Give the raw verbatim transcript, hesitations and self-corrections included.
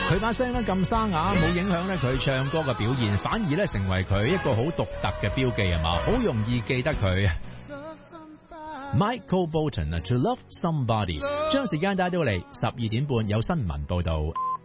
佢把聲咧咁沙啞，冇影響咧佢唱歌嘅表現，反而咧成為佢一個好獨特嘅標記係嘛，好容易記得佢。Michael Bolton 啊 ，To Love Somebody，將時間帶到嚟十二點半有新聞報道。